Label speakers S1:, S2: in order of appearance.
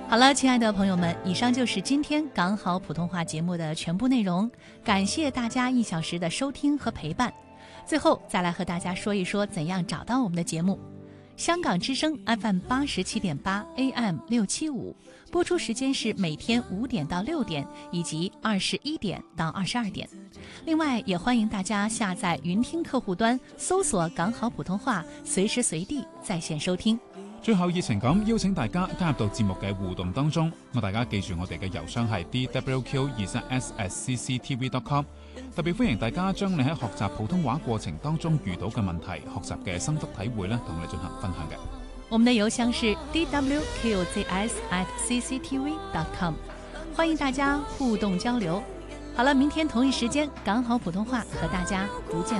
S1: 好了，亲爱的朋友们，以上就是今天港好普通话节目的全部内容，感谢大家1小时的收听和陪伴。最后再来和大家说一说怎样找到我们的节目。香港之声 FM87.8 AM675， 播出时间是每天5点到6点以及21点到22点。另外也欢迎大家下载云听客户端，搜索港好普通話，隨時隨地在線收聽。
S2: 最後熱情咁邀請大家加入到節目嘅互動當中，大家記住我哋嘅郵箱係 dwq23s@cctv.com， 特別歡迎大家將你喺學習普通話過程當中遇到嘅問題、學習嘅心得體會咧，同我哋進行分享嘅。
S1: 我們的郵箱是 dwqzs@cctv.com， 歡迎大家互動交流。好了，明天同一時間港好普通話和大家不見